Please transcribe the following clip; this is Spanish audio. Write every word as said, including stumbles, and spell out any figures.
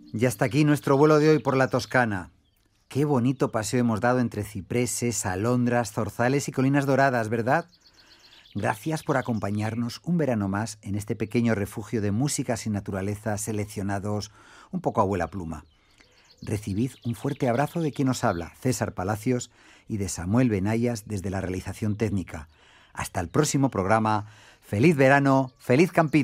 Y hasta aquí nuestro vuelo de hoy por la Toscana. Qué bonito paseo hemos dado entre cipreses, alondras, zorzales y colinas doradas, ¿verdad? Gracias por acompañarnos un verano más en este pequeño refugio de músicas y naturaleza seleccionados un poco a abuela pluma. Recibid un fuerte abrazo de quien os habla, César Palacios, y de Samuel Benayas desde la realización técnica. Hasta el próximo programa. ¡Feliz verano! ¡Feliz campito!